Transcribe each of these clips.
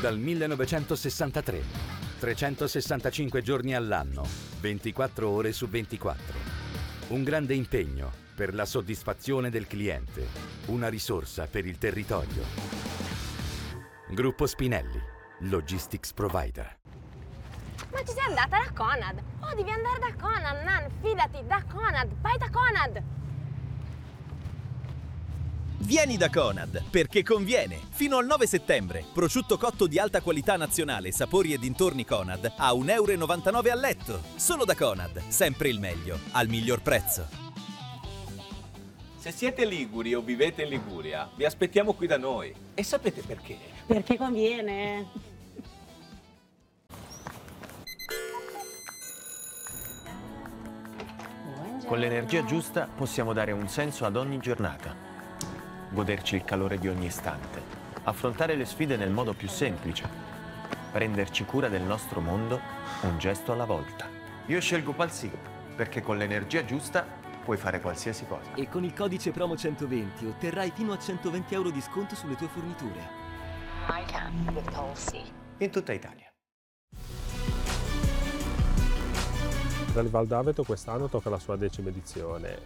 dal 1963. 365 giorni all'anno, 24 ore su 24. Un grande impegno per la soddisfazione del cliente, una risorsa per il territorio. Gruppo Spinelli, Logistics Provider. Ma ci sei andata da Conad? Oh, devi andare da Conad, Nan, fidati, da Conad, vai da Conad! Vieni da Conad, perché conviene! Fino al 9 settembre, prosciutto cotto di alta qualità nazionale, sapori e dintorni Conad a 1,99 € al letto. Solo da Conad, sempre il meglio, al miglior prezzo. Se siete liguri o vivete in Liguria, vi aspettiamo qui da noi. E sapete perché? Perché conviene. Con l'energia giusta possiamo dare un senso ad ogni giornata, goderci il calore di ogni istante, affrontare le sfide nel modo più semplice, prenderci cura del nostro mondo un gesto alla volta. Io scelgo Palsy perché con l'energia giusta puoi fare qualsiasi cosa. E con il codice promo 120 otterrai fino a 120 € di sconto sulle tue forniture. I can with Palsy. In tutta Italia. Rally Val d'Aveto quest'anno tocca la sua 10ª edizione.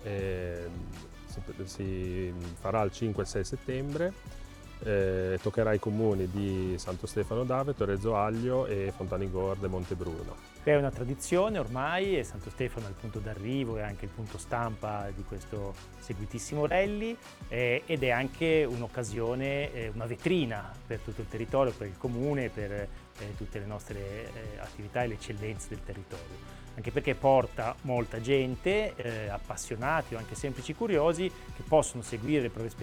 Si farà il 5 e 6 settembre. Toccherà i comuni di Santo Stefano d'Aveto, Reggio Aglio e Fontanigorda e Montebruno. È una tradizione ormai e Santo Stefano è il punto d'arrivo e anche il punto stampa di questo seguitissimo rally ed è anche un'occasione, una vetrina per tutto il territorio, per il comune, per tutte le nostre attività e le eccellenze del territorio. Anche perché porta molta gente, appassionati o anche semplici curiosi, che possono seguire le prove